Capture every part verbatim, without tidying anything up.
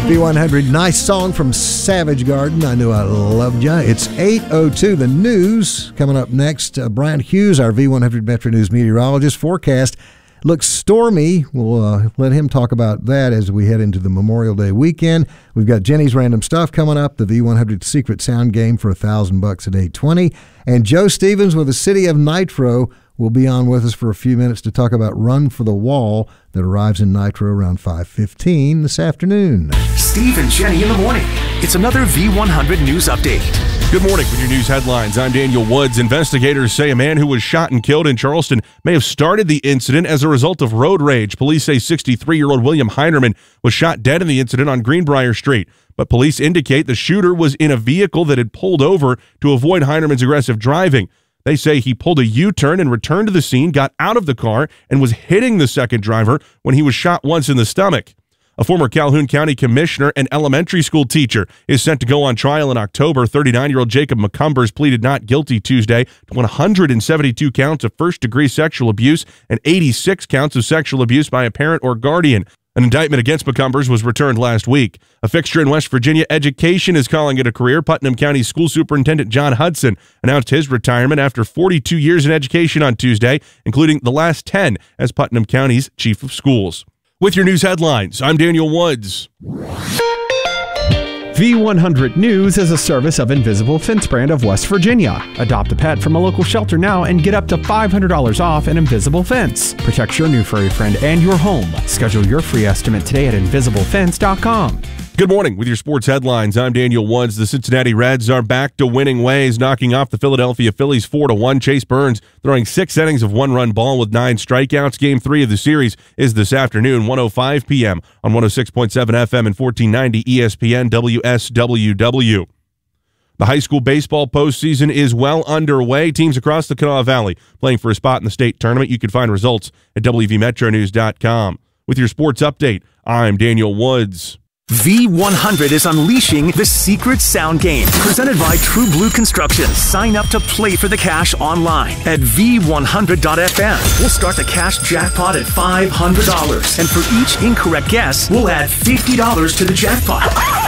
V one hundred, nice song from Savage Garden. I Knew I Loved Ya. It's eight oh two. The news coming up next. Uh, Brian Hughes, our V one hundred Metro News meteorologist, forecast looks stormy. We'll uh, let him talk about that as we head into the Memorial Day weekend. We've got Jenny's Random Stuff coming up, the V one hundred Secret Sound Game for a thousand bucks at eight twenty, and Joe Stevens with the City of Nitro will be on with us for a few minutes to talk about Run for the Wall that arrives in Nitro around five fifteen this afternoon. Steve and Jenny in the morning. It's another V one hundred News Update. Good morning with your news headlines. I'm Daniel Woods. Investigators say a man who was shot and killed in Charleston may have started the incident as a result of road rage. Police say sixty-three-year-old William Heinerman was shot dead in the incident on Greenbrier Street. But police indicate the shooter was in a vehicle that had pulled over to avoid Heinerman's aggressive driving. They say he pulled a U-turn and returned to the scene, got out of the car, and was hitting the second driver when he was shot once in the stomach. A former Calhoun County commissioner and elementary school teacher is set to go on trial in October. thirty-nine-year-old Jacob McCumbers pleaded not guilty Tuesday to one hundred seventy-two counts of first-degree sexual abuse and eighty-six counts of sexual abuse by a parent or guardian. An indictment against McCumbers was returned last week. A fixture in West Virginia education is calling it a career. Putnam County School Superintendent John Hudson announced his retirement after forty-two years in education on Tuesday, including the last ten as Putnam County's chief of schools. With your news headlines, I'm Daniel Woods. V one hundred News is a service of Invisible Fence Brand of West Virginia. Adopt a pet from a local shelter now and get up to five hundred dollars off an Invisible Fence. Protect your new furry friend and your home. Schedule your free estimate today at invisible fence dot com. Good morning with your sports headlines. I'm Daniel Woods. The Cincinnati Reds are back to winning ways, knocking off the Philadelphia Phillies four to one. Chase Burns throwing six innings of one-run ball with nine strikeouts. Game three of the series is this afternoon, one oh five p.m. on one oh six point seven F M and fourteen ninety E S P N W S W W. The high school baseball postseason is well underway. Teams across the Kanawha Valley playing for a spot in the state tournament. You can find results at W V metro news dot com. With your sports update, I'm Daniel Woods. V one hundred is unleashing the Secret Sound Game, presented by True Blue Construction. Sign up to play for the cash online at V one hundred dot F M. We'll start the cash jackpot at five hundred dollars, and for each incorrect guess, we'll add fifty dollars to the jackpot.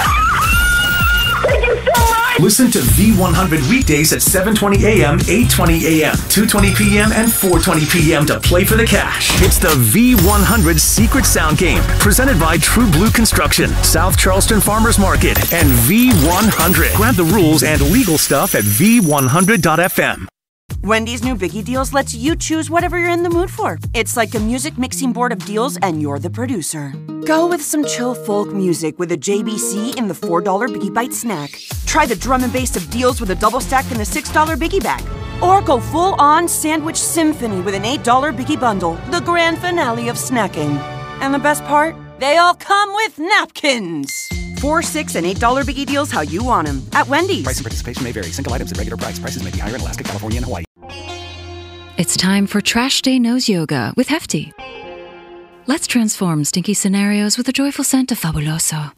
Thank you so much! Listen to V one hundred weekdays at seven twenty a.m., eight twenty a.m., two twenty p.m., and four twenty p.m. to play for the cash. It's the V one hundred Secret Sound Game, presented by True Blue Construction, South Charleston Farmers Market, and V one hundred. Grab the rules and legal stuff at V one hundred dot F M. Wendy's new Biggie Deals lets you choose whatever you're in the mood for. It's like a music mixing board of deals, and you're the producer. Go with some chill folk music with a J B C in the four dollar Biggie Bite snack. Try the drum and bass of deals with a double stack in the six dollar Biggie Bag. Or go full-on sandwich symphony with an eight dollar Biggie Bundle, the grand finale of snacking. And the best part? They all come with napkins. Four, six, and eight dollar Biggie Deals how you want them at Wendy's. Price and participation may vary. Single items at regular price. Prices may be higher in Alaska, California, and Hawaii. It's time for Trash Day Nose Yoga with Hefty. Let's transform stinky scenarios with a joyful scent of Fabuloso.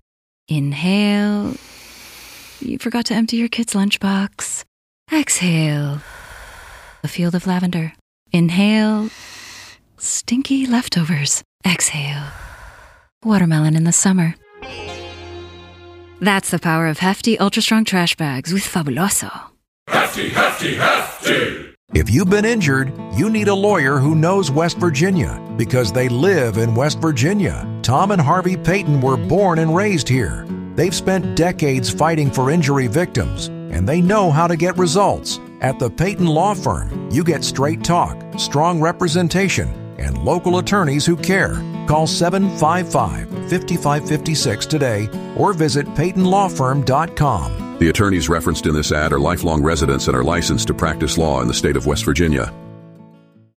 Inhale. You forgot to empty your kid's lunchbox. Exhale. A field of lavender. Inhale. Stinky leftovers. Exhale. Watermelon in the summer. That's the power of Hefty Ultra Strong Trash Bags with Fabuloso. Hefty, hefty, hefty! If you've been injured, you need a lawyer who knows West Virginia because they live in West Virginia. Tom and Harvey Payton were born and raised here. They've spent decades fighting for injury victims, and they know how to get results. At the Payton Law Firm, you get straight talk, strong representation, and local attorneys who care. Call seven five five, five five five six today or visit payton law firm dot com. The attorneys referenced in this ad are lifelong residents and are licensed to practice law in the state of West Virginia.